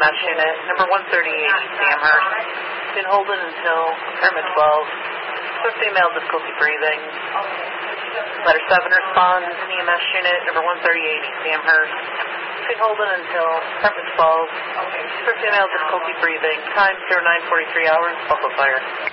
EMS unit, number 138 East Amherst. Been holding until apartment 12. Swift female, difficulty breathing. Letter 7 responds, EMS unit, number 138 East Amherst. Been holding until apartment 12. Swift female, difficulty breathing. Time 0943 hours, Buffalo Fire.